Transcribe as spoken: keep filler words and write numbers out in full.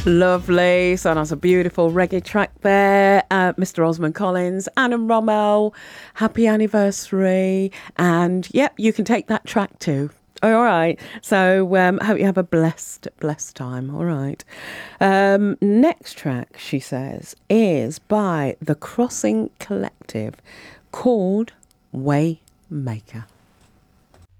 Lovely. So that's a beautiful reggae track there. Uh, Mister Osmond Collins, Anna Rommel, happy anniversary. And yep, you can take that track too. All right. So um, hope you have a blessed, blessed time. All right. Um, next track, she says, is by the Crossing Collective called Waymaker.